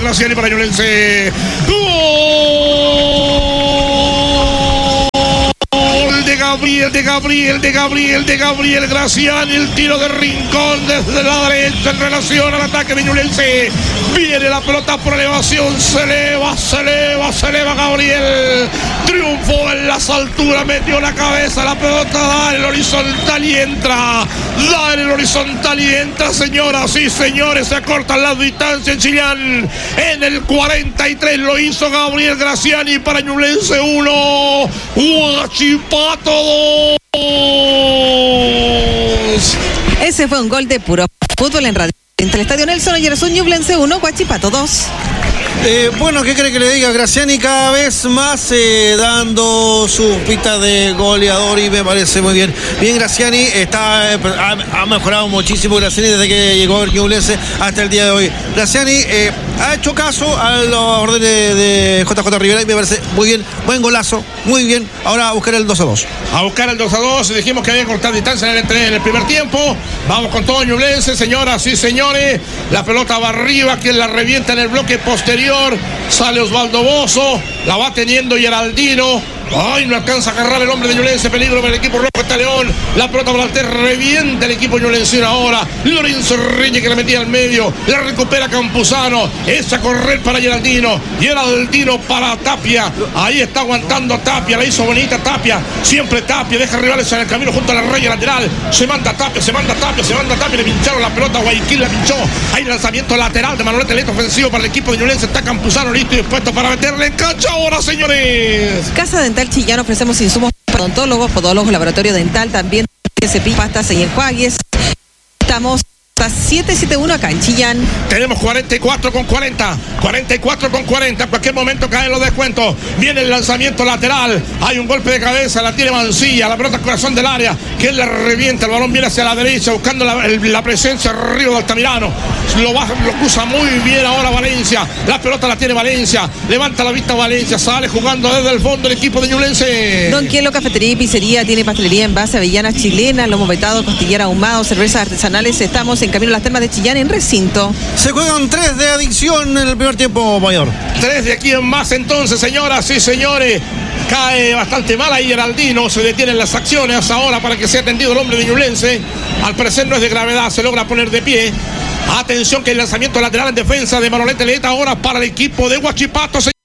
Graciani para Ñublense. De Gabriel Graciani, el tiro de rincón desde la derecha en relación al ataque de Ñublense. Viene la pelota por elevación, se eleva Gabriel. Triunfó en las alturas, metió la cabeza, la pelota da en el horizontal y entra. Señoras y señores, se acortan las distancias en Chillán. En el 43 lo hizo Gabriel Graciani para Ñublense 1, Huachipato 2. Ese fue un gol de puro fútbol en radio. Entre el Estadio Nelson Oyarzún, Ñublense 1, Huachipato 2. Bueno, ¿qué cree que le diga? Graciani cada vez más dando sus pistas de goleador y me parece muy bien. Bien, Graciani ha mejorado muchísimo Graciani desde que llegó al Ñublense hasta el día de hoy. Graciani ha hecho caso a los órdenes de JJ Rivera y me parece muy bien. Buen golazo, muy bien. Ahora a buscar el 2-2. A buscar el 2-2. Dijimos que había que cortar distancia en el primer tiempo. Vamos con todo Ñublense, señoras y señores. La pelota va arriba, quien la revienta en el bloque posterior. Sale Osvaldo Bozo, la va teniendo Geraldino. Ay, no alcanza a agarrar el hombre de Ñublense. Peligro para el equipo rojo. Está León. La pelota por alter. Revienta el equipo ñublense ahora. Lorenzo Riñe que la metía al medio. La recupera Campuzano. Es a correr para Geraldino. Geraldino para Tapia. Ahí está aguantando Tapia. La hizo bonita Tapia. Siempre Tapia. Deja rivales en el camino junto a la raya lateral. Se manda Tapia. Le pincharon la pelota. Guayaquil la pinchó. Hay lanzamiento lateral de Manolete Leto ofensivo para el equipo de Ñublense. Está Campuzano listo y dispuesto para meterle en cancha ahora, señores. Casa Dental Chillán, ofrecemos insumos para odontólogos, podólogos, laboratorio dental, también cepillos, pastas y enjuagues. Estamos a 771 acá en Chillán. Tenemos 44 con 40. En cualquier momento caen los descuentos. Viene el lanzamiento lateral. Hay un golpe de cabeza, la tiene Mancilla. La pelota corazón del área. Que él la revienta. El balón viene hacia la derecha buscando la presencia arriba de Altamirano. Lo cruza muy bien ahora Valencia. La pelota la tiene Valencia. Levanta la vista Valencia. Sale jugando desde el fondo el equipo de Ñublense. Don Quielo Cafetería y Pizzería tiene pastelería en base, avellanas chilenas, lomo vetado, costillera ahumado, cervezas artesanales. Estamos en camino a las termas de Chillán en recinto. Se juegan 3 de adicción en el primer tiempo mayor. 3 de aquí en más entonces, señoras y señores. Cae bastante mal ahí Geraldino. Se detienen las acciones ahora para que sea atendido el hombre de Ñublense. Al parecer no es de gravedad. Se logra poner de pie. Atención que el lanzamiento lateral en defensa de Manolete Leeta ahora para el equipo de Huachipato.